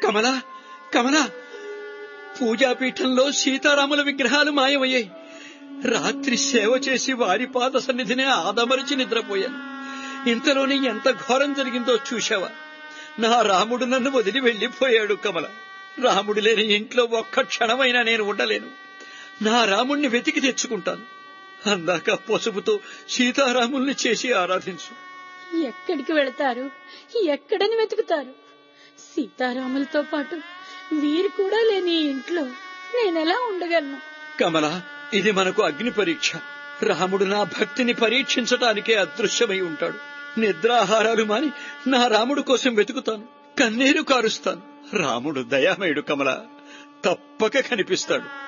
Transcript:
కమలా, కమలా, పూజాపీఠంలో సీతారాముల విగ్రహాలు మాయమయ్యాయి. రాత్రి సేవ చేసి వారి పాద సన్నిధినే ఆదమరిచి నిద్రపోయాను. ఇంతలోనే ఎంత ఘోరం జరిగిందో చూశావా? నా రాముడు నన్ను వదిలి వెళ్లిపోయాడు కమల. రాముడు లేని ఇంట్లో ఒక్క క్షణమైనా నేను ఉండలేను. నా రాముణ్ణి వెతికి తెచ్చుకుంటాను. అందాక పసుపుతో సీతారాముల్ని చేసి ఆరాధించు. ఎక్కడికి వెళతారు? ఎక్కడని వెతుకుతారు? సీతారాములతో పాటు వీరు కూడా లేని ఇంట్లో నేనెలా ఉండగలను? కమల, ఇది మనకు అగ్ని పరీక్ష. రాముడు నా భక్తిని పరీక్షించటానికే అదృశ్యమై ఉంటాడు. నిద్రాహారాలు మాని నా రాముడు కోసం వెతుకుతాను, కన్నీరు కారుస్తాను. రాముడు దయామయుడు కమల, తప్పక కనిపిస్తాడు.